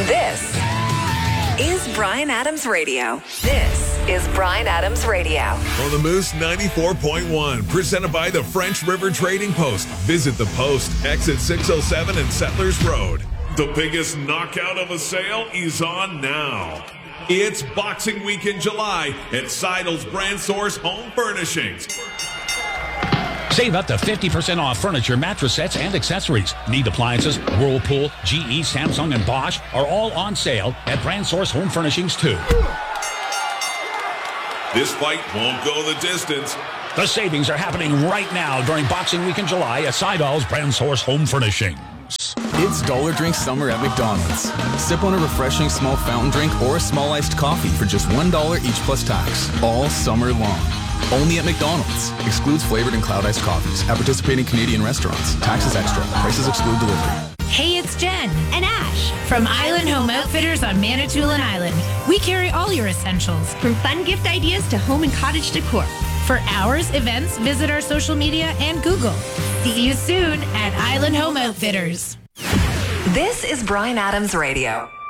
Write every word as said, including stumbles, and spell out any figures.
This is Bryan Adams Radio. This is Bryan Adams Radio. On the Moose ninety-four point one, presented by the French River Trading Post. Visit the Post, exit six oh seven and Settlers Road. The biggest knockout of a sale is on now. It's Boxing Week in July at Seidel's Brand Source Home Furnishings. Save up to fifty percent off furniture, mattress sets, and accessories. Need appliances, Whirlpool, G E, Samsung, and Bosch are all on sale at Brand Source Home Furnishings too. This fight won't go the distance. The savings are happening right now during Boxing Week in July at Seidel's Brand Source Home Furnishings. It's Dollar Drink Summer at McDonald's. Sip on a refreshing small fountain drink or a small iced coffee for just one dollar each plus tax, all summer long. Only at McDonald's. Excludes flavored and cloud iced coffees at participating Canadian restaurants. Taxes extra. Prices exclude delivery. Hey, it's Jen and Ash from Island Home Outfitters on Manitoulin Island. We carry all your essentials, from fun gift ideas to home and cottage decor. For hours, events, visit our social media and Google. See you soon at Island Home Outfitters. This is Bryan Adams Radio.